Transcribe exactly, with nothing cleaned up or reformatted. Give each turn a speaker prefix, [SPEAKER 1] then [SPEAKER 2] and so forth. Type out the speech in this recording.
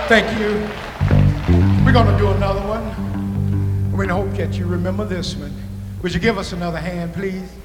[SPEAKER 1] Thank you. We're going to do another one. We hope that you remember this one. Would you give us another hand, please?